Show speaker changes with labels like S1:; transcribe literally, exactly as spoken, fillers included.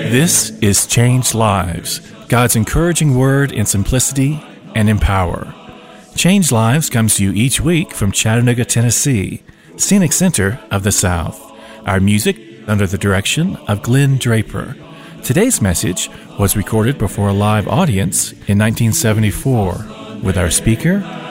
S1: This is Changed Lives, God's encouraging word in simplicity and in power. Changed Lives comes to you each week from Chattanooga, Tennessee, Scenic Center of the South. Our music under the direction of Glenn Draper. Today's message was recorded before a live audience in nineteen seventy-four with our speaker,